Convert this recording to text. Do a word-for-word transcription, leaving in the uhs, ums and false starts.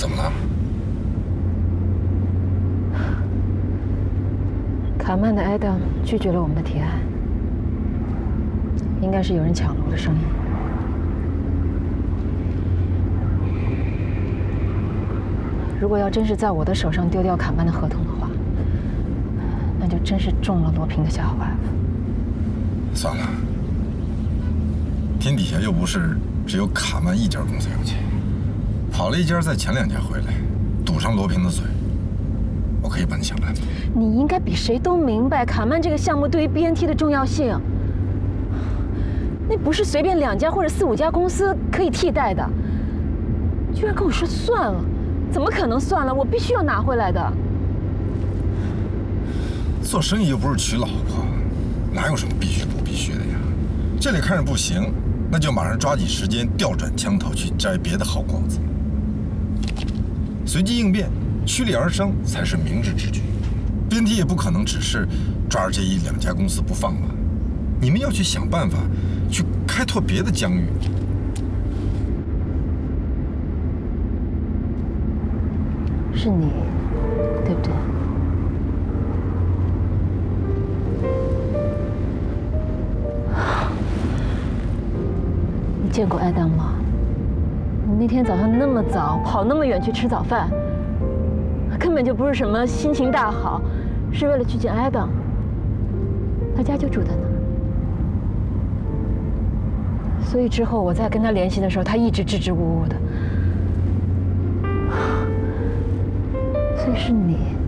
怎么了？ 卡曼的埃登拒绝了我们的提案，应该是有人抢了我的生意。如果要真是在我的手上丢掉卡曼的合同的话，那就真是中了罗平的下怀了。 算了，天底下又不是只有卡曼一家公司有钱，跑了一家再抢两家回来，堵上罗平的嘴，我可以帮你想办法。 你应该比谁都明白卡曼这个项目对于 B N T 的重要性，那不是随便两家或者四五家公司可以替代的。居然跟我说算了，怎么可能算了？我必须要拿回来的。 做生意又不是娶老婆，哪有什么必须不必须的呀？这里看着不行，那就马上抓紧时间调转枪头去摘别的好果子。随机应变，趋利而生才是明智之举。B N T 也不可能只是抓着这一两家公司不放吧？你们要去想办法，去开拓别的疆域。 是你，对不对？你见过艾当吗？你那天早上那么早跑那么远去吃早饭，根本就不是什么心情大好，是为了去见艾当。他家就住在那儿，所以之后我再跟他联系的时候，他一直支支吾吾的。所以是你